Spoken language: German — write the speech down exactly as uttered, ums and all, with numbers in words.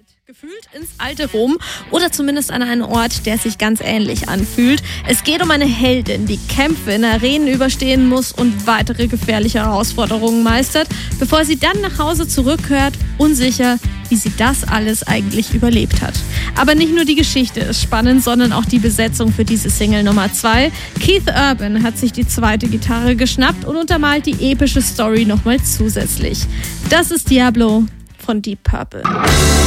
Gefühlt ins alte Rom oder zumindest an einen Ort, der sich ganz ähnlich anfühlt. Es geht um eine Heldin, die Kämpfe in Arenen überstehen muss und weitere gefährliche Herausforderungen meistert, bevor sie dann nach Hause zurückkehrt, unsicher, wie sie das alles eigentlich überlebt hat. Aber nicht nur die Geschichte ist spannend, sondern auch die Besetzung für diese Single Nummer zwei. Keith Urban hat sich die zweite Gitarre geschnappt und untermalt die epische Story nochmal zusätzlich. Das ist Diablo von Deep Purple.